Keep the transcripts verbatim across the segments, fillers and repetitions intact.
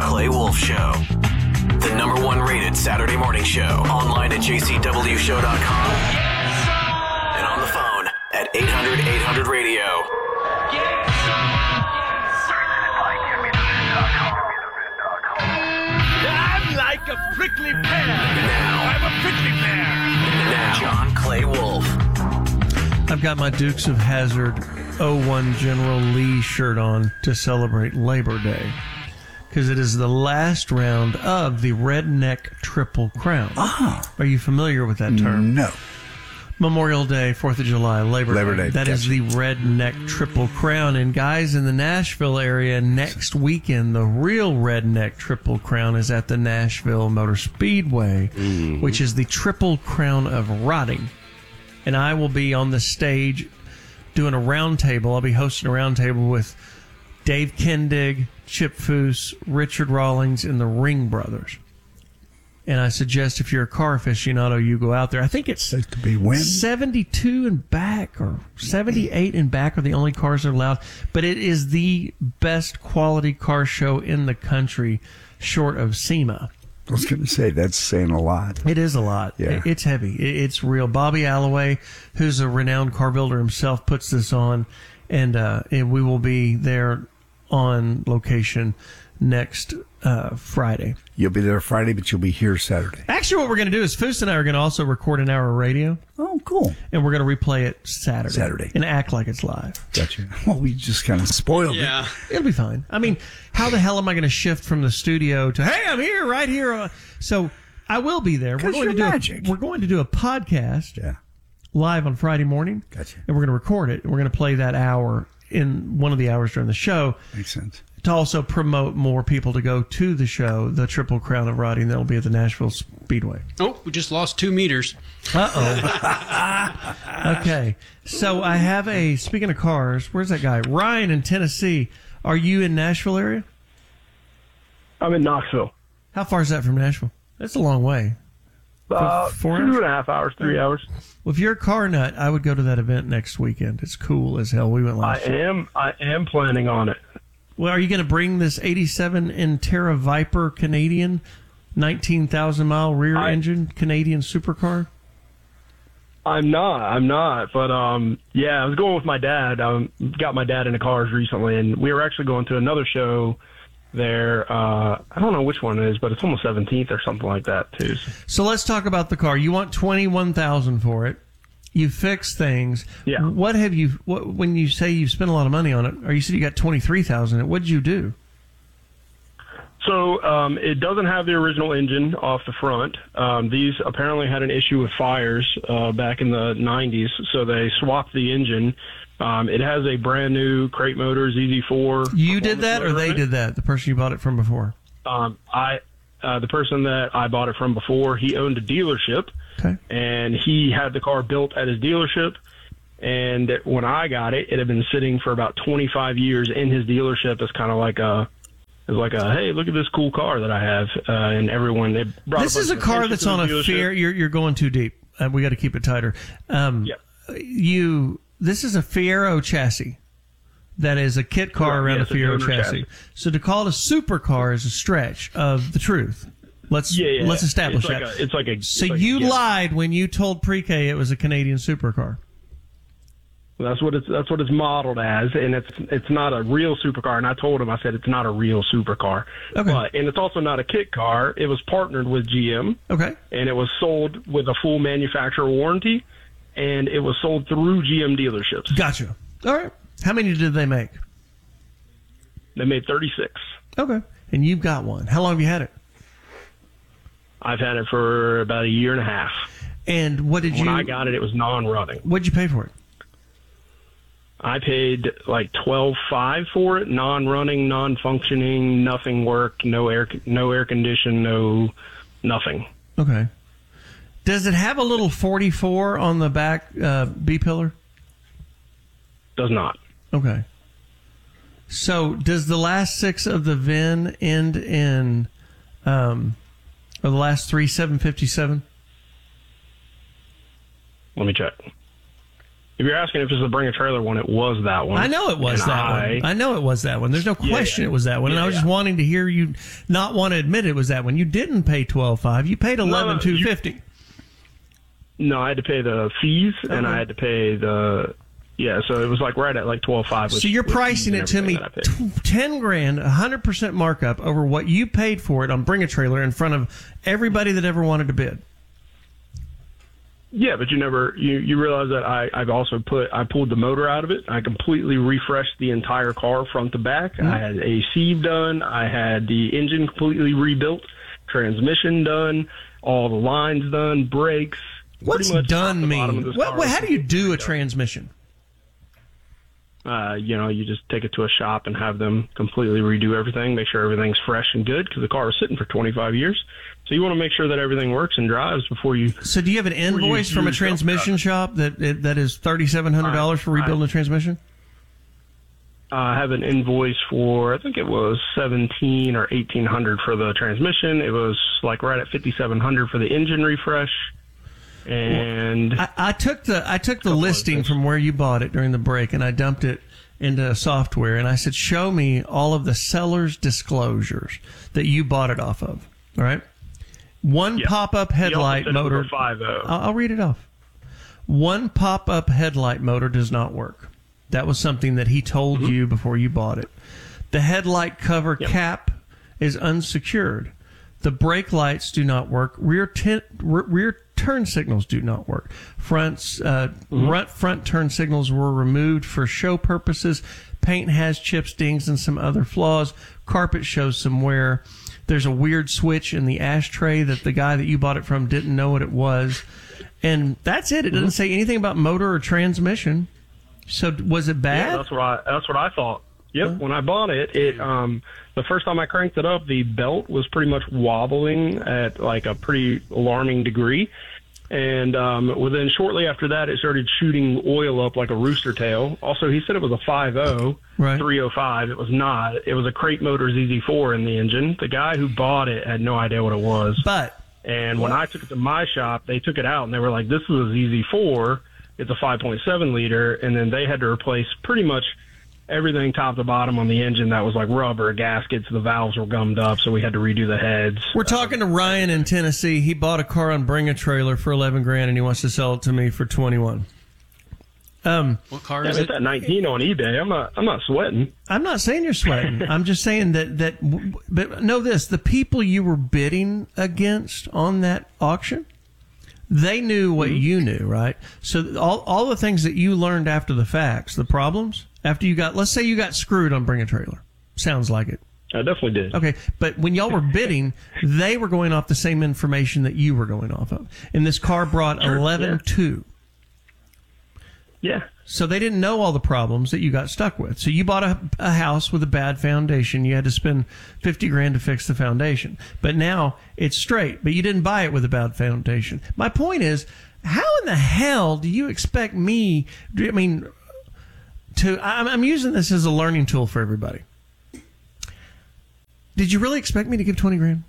Clay Wolf Show. The number one rated Saturday morning show. Online at j c w show dot com. And on the phone at eight hundred eight hundred radio. I'm like a prickly pear. Now. I'm a prickly pear. Now, John Clay Wolf. I've got my Dukes of Hazzard oh one General Lee shirt on to celebrate Labor Day, because it is the last round of the Redneck Triple Crown. Ah. Are you familiar with that term? No. Memorial Day, fourth of July, Labor, Labor Day. Day. That Gotcha. is the Redneck Triple Crown. And guys in the Nashville area, next weekend, the real Redneck Triple Crown is at the Nashville Motor Speedway, Mm. which is the Triple Crown of Rotting. And I will be on the stage doing a roundtable. I'll be hosting a roundtable with Dave Kendig, Chip Foose, Richard Rawlings, and the Ring Brothers. And I suggest if you're a car aficionado, you go out there. I think it's That could be when? seventy-two and back or seventy-eight and back are the only cars that are allowed. But it is the best quality car show in the country, short of SEMA. I was going to say, that's saying a lot. It is a lot. Yeah. It's heavy. It's real. Bobby Alloway, who's a renowned car builder himself, puts this on, and, uh, and we will be there on location next uh, Friday. You'll be there Friday, but you'll be here Saturday. Actually, what we're going to do is Foose and I are going to also record an hour of radio, Oh, cool. and we're going to replay it Saturday. Saturday. And act like it's live. Gotcha. Well, we just kind of spoiled Yeah. It'll be fine. I mean, how the hell am I going to shift from the studio to, hey, I'm here, right here? So I will be there. We're 'Cause going you're to do magic. A, we're going to do a podcast it. Yeah. live on Friday morning. Gotcha. And we're going to record it. And we're going to play that hour in one of the hours during the show Makes sense. to also promote more people to go to the show, the Triple Crown of Rotting, that'll be at the Nashville Speedway. Oh, we just lost two meters. Uh-oh. Okay. So I have a, speaking of cars, where's that guy? Ryan in Tennessee. Are you in Nashville area? I'm in Knoxville. How far is that from Nashville? That's a long way. Uh, four two hours? and a half hours, three hours. Well, if you're a car nut, I would go to that event next weekend. It's cool as hell. We went I last year. am. I am planning on it. Well, are you going to bring this eighty-seven Intera Viper Canadian, nineteen thousand mile rear I- engine Canadian supercar? I'm not. I'm not. But um, yeah, I was going with my dad. Um, got my dad into cars recently, and we were actually going to another show there. Uh, I don't know which one it is, but it's on the seventeenth or something like that too. So, So let's talk about the car. You want twenty-one thousand for it. You fix things. Yeah. What have you? What, when you say you've spent a lot of money on it, or you said you got twenty-three thousand? What did you do? so um, it doesn't have the original engine off the front. Um, these apparently had an issue with fires uh, back in the nineties, so they swapped the engine. Um, it has a brand new crate motor Z Z four. You did that, or motor they in it. did that? The person you bought it from before. Um, I, uh, the person that I bought it from before, he owned a dealership, Okay. and he had the car built at his dealership. And when I got it, it had been sitting for about twenty-five years in his dealership as kind of like a, as like a, hey, look at this cool car that I have. Uh, and everyone, they brought This is a bunch of car attention that's to the on a dealership. fair. You're you're going too deep. Uh, we got to keep it tighter. Um, Yeah. You. This is a Fiero chassis. That is a kit car Right, around yes, a Fiero a donor chassis. chassis. So to call it a supercar is a stretch of the truth. Let's Yeah, yeah, let's yeah. establish it's like that. A, it's like a. so it's like you a gift. lied when you told Pre-K it was a Canadian supercar. That's what it's that's what it's modeled as, and it's it's not a real supercar. And I told him, I said it's not a real supercar. Okay. But and it's also not a kit car. It was partnered with G M, Okay. and it was sold with a full manufacturer warranty, and it was sold through G M dealerships. Gotcha. All right. How many did they make? They made thirty-six. Okay. And you've got one. How long have you had it? I've had it for about a year and a half. And what did When you? I got it, it was non-running. What did you pay for it? I paid like twelve five for it, non-running, non-functioning, nothing worked, no air, no air condition, no nothing. Okay. Does it have a little forty-four on the back uh, B pillar? Does not. Okay. So does the last six of the V I N end in, um, or the last three seven fifty-seven? Let me check. if you're asking if it's a Bring a Trailer one, it was that one. I know it was And that I, one. I know it was that one. There's no question yeah. it was that one. And Yeah, I was just yeah. wanting to hear you not want to admit it was that one. You didn't pay twelve five. You paid eleven two fifty. No, I had to pay the fees, and Okay. I had to pay the, yeah, so it was like right at like twelve five. So you're pricing it to me t- ten grand, a hundred percent markup over what you paid for it on Bring a Trailer in front of everybody that ever wanted to bid. Yeah, but you never, you, you realize that I, I've also put, I pulled the motor out of it. I completely refreshed the entire car front to back. Mm-hmm. I had a sieve done. I had the engine completely rebuilt, transmission done, all the lines done, brakes. What's Pretty much top done to bottom of mean? this What, car what, was how do you do a redone. transmission? Uh, you know, you just take it to a shop and have them completely redo everything, make sure everything's fresh and good, because the car was sitting for twenty-five years. So you want to make sure that everything works and drives before you... So do you have an you invoice from a use transmission shop that that is thirty-seven hundred dollars for I- rebuilding a transmission? Uh, I have an invoice for, I think it was seventeen or eighteen hundred for the transmission. It was like right at fifty-seven hundred for the engine refresh. And I, I took the I took the listing from where you bought it during the break, and I dumped it into software, and I said, show me all of the seller's disclosures that you bought it off of. All right. One Yeah. pop-up He also headlight said it was motor. a five oh. I'll, I'll read it off. One pop-up headlight motor does not work. That was something that he told Mm-hmm. you before you bought it. The headlight cover Yep. cap is unsecured. The brake lights do not work. Rear tin, re- rear turn signals do not work. Fronts, uh, Mm-hmm. front front turn signals were removed for show purposes. Paint has chips, dings, and some other flaws. Carpet shows some wear. There's a weird switch in the ashtray that the guy that you bought it from didn't know what it was. And that's it. It doesn't say anything about motor or transmission. So was it bad? Yeah, that's what I that's what I thought. Yep. When I bought it, it um the first time I cranked it up, the belt was pretty much wobbling at like a pretty alarming degree. And um, within shortly after that, it started shooting oil up like a rooster tail. Also, he said it was a five oh, Right. three oh five. It was not. It was a Crate Motors E Z four in the engine. The guy who bought it had no idea what it was. But And when I took it to my shop, they took it out and they were like, this is a Z Z four. It's a five point seven liter. And then they had to replace pretty much everything top to bottom on the engine that was like rubber, gaskets, the valves were gummed up, so we had to redo the heads. we're talking to Ryan in Tennessee. He bought a car on Bring a Trailer for eleven grand, and he wants to sell it to me for twenty-one. Um, What car Yeah, is it's it? at nineteen on eBay. I'm not. I'm not sweating. I'm not saying you're sweating. I'm just saying that that. But know this: the people you were bidding against on that auction, they knew what you knew, right? So all all the things that you learned after the facts, the problems after you got, let's say you got screwed on Bring a Trailer. Sounds like it. I definitely did. Okay, but when y'all were bidding, they were going off the same information that you were going off of. And this car brought Sure, eleven two. Yeah. So they didn't know all the problems that you got stuck with. So you bought a, a house with a bad foundation. You had to spend fifty grand to fix the foundation. But now it's straight, but you didn't buy it with a bad foundation. My point is, how in the hell do you expect me, I mean, to, I'm, I'm using this as a learning tool for everybody. Did you really expect me to give twenty grand?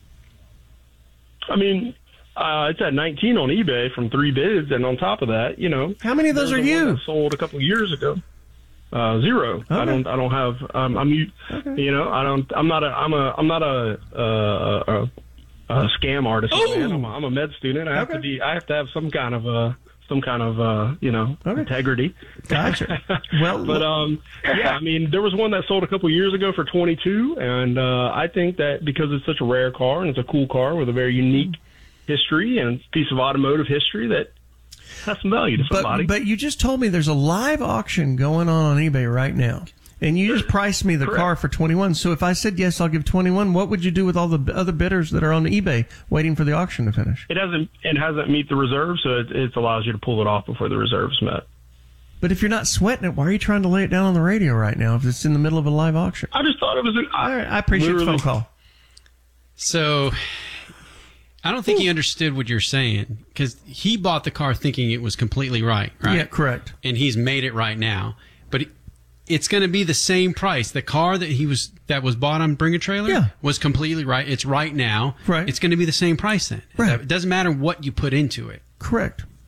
I mean, uh, it's at nineteen on eBay from three bids, and on top of that, you know, How many of those there's are the one you? that sold a couple of years ago. Uh, zero. I Okay. don't. I don't have. Um, I'm. u- You know. I don't. I'm not a. I'm a. I'm not a. Uh, a, a scam artist. Man. I'm, a, I'm a med student. I have Okay. to be. I have to have some kind of. Uh, some kind of. Uh, you know. Okay. Integrity. Gotcha. Well, But um, yeah, I mean, there was one that sold a couple years ago for twenty-two, and uh, I think that because it's such a rare car and it's a cool car with a very unique history and piece of automotive history, that has some value to somebody. But, but you just told me there's a live auction going on on eBay right now. And you just priced me the Correct. car for twenty-one. So if I said, yes, I'll give twenty-one, what would you do with all the other bidders that are on eBay waiting for the auction to finish? It hasn't it hasn't meet the reserve, so it, it allows you to pull it off before the reserve's met. But if you're not sweating it, why are you trying to lay it down on the radio right now if it's in the middle of a live auction? I just thought it was an. All right, I appreciate the phone literally- call. So, I don't think he understood what you're saying because he bought the car thinking it was completely right, right? Yeah, correct. And he's made it right now, but it, it's going to be the same price. The car that he was that was bought on Bring a Trailer Yeah. was completely right. It's right now. Right. It's going to be the same price then. Right. It doesn't matter what you put into it. Correct.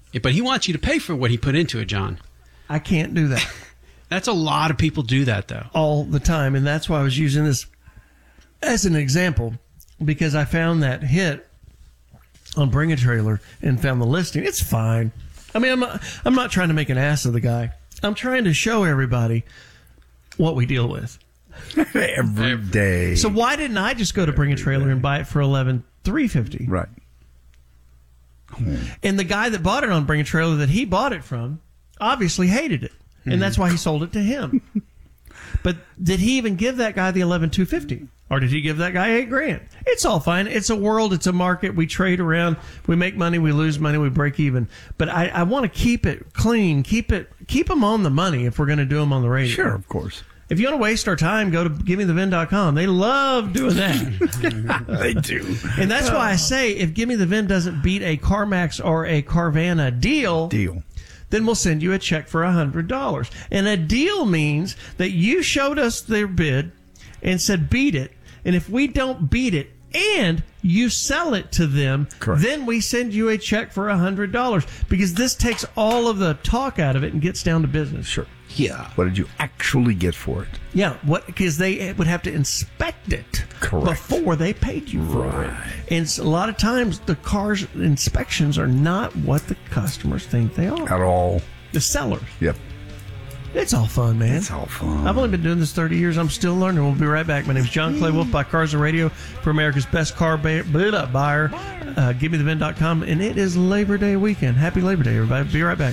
But he wants you to pay for what he put into it, John. I can't do that That's a lot of people do that, though. all the time, and that's why I was using this as an example, because I found that hit on Bring a Trailer and found the listing. It's fine. I mean, I'm not, I'm not trying to make an ass of the guy. I'm trying to show everybody what we deal with. Every day. So why didn't I just go to Bring a Trailer and buy it for eleven three fifty? Right. And the guy that bought it on Bring a Trailer that he bought it from obviously hated it, and that's why he sold it to him. But did he even give that guy the eleven two fifty, or did he give that guy eight grand? It's all fine. It's a world. It's a market. We trade around. We make money. We lose money. We break even. But I, I want to keep it clean. Keep it. Keep them on the money if we're going to do them on the radio. Sure, of course. If you want to waste our time, go to give me the vin dot com. They love doing that. They do. And that's why I say if Gimme the Vin doesn't beat a CarMax or a Carvana deal, Deal. then we'll send you a check for one hundred dollars. And a deal means that you showed us their bid and said beat it. And if we don't beat it and you sell it to them, Correct. then we send you a check for one hundred dollars, because this takes all of the talk out of it and gets down to business. Sure. Yeah. What did you actually get for it? Yeah, what? Because they would have to inspect it Correct. before they paid you for Right. it. And s- a lot of times the car's inspections are not what the customers think they are. At all. The sellers. Yep. It's all fun, man. It's all fun. I've only been doing this thirty years. I'm still learning. We'll be right back. My name is John Clay Wolf by Cars and Radio for America's best car ba- blah, buyer. Uh, give me the vin dot com. And it is Labor Day weekend. Happy Labor Day, everybody. Be right back.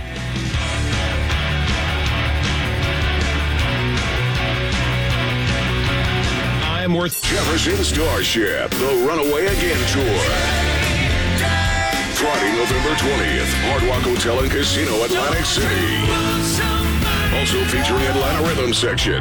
I'm worth Jefferson Starship, the Runaway Again Tour. Friday, November twentieth, Hard Rock Hotel and Casino, Atlantic City. Also featuring Atlanta Rhythm Section,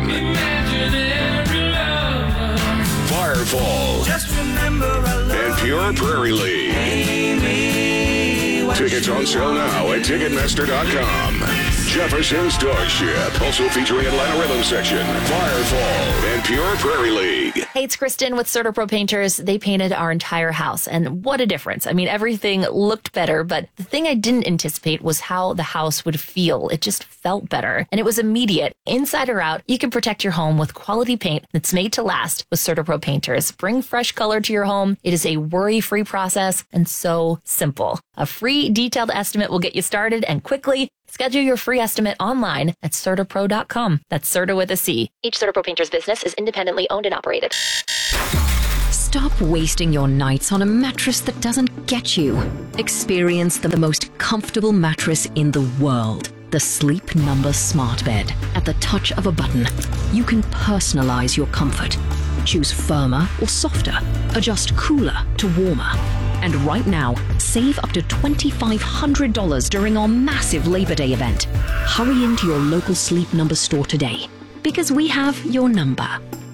Firefall, and Pure Prairie League. Tickets on sale now at Ticketmaster dot com. Jefferson Starship, also featuring Atlanta Rhythm Section, Firefall, and Pure Prairie League. Hey, it's Kristen with CertaPro Painters. They painted our entire house, and what a difference. I mean, everything looked better, but the thing I didn't anticipate was how the house would feel. It just felt better, and it was immediate. Inside or out, you can protect your home with quality paint that's made to last with CertaPro Painters. Bring fresh color to your home. It is a worry-free process and so simple. A free detailed estimate will get you started and quickly. Schedule your free estimate online at Certa Pro dot com. That's Certa with a C. Each CertaPro Painters business is independently owned and operated. Stop wasting your nights on a mattress that doesn't get you. Experience the most comfortable mattress in the world. The Sleep Number Smart Bed. At the touch of a button, you can personalize your comfort. Choose firmer or softer. Adjust cooler to warmer. And right now, save up to two thousand five hundred dollars during our massive Labor Day event. Hurry into your local Sleep Number store today, because we have your number.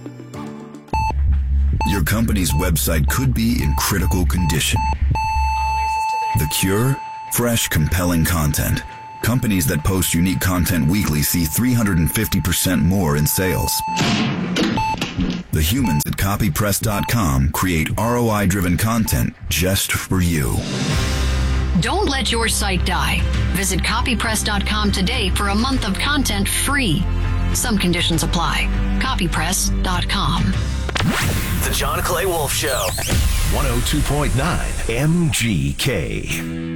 Your company's website could be in critical condition. The cure? Fresh, compelling content. Companies that post unique content weekly see three hundred fifty percent more in sales. The humans at copy press dot com create R O I-driven content just for you. Don't let your site die. Visit copy press dot com today for a month of content free. Some conditions apply. copy press dot com. The John Clay Wolf Show. one oh two point nine M G K.